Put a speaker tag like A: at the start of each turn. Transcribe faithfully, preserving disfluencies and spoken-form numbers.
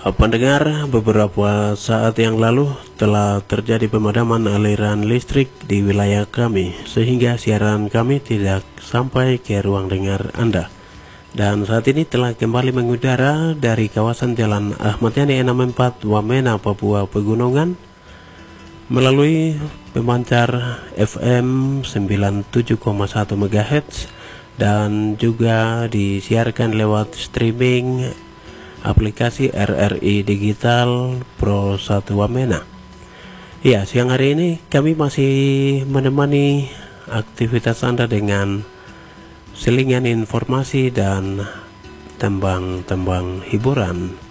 A: Pendengar, beberapa saat yang lalu telah terjadi pemadaman aliran listrik di wilayah kami, sehingga siaran kami tidak sampai ke ruang dengar Anda. Dan saat ini telah kembali mengudara dari kawasan Jalan Ahmad Yani enam empat Wamena, Papua Pegunungan, melalui pemancar F M sembilan puluh tujuh koma satu megahertz dan juga disiarkan lewat streaming aplikasi R R I Digital Pro satu Wamena. Ya, siang hari ini kami masih menemani aktivitas Anda dengan selingan informasi dan tembang-tembang hiburan.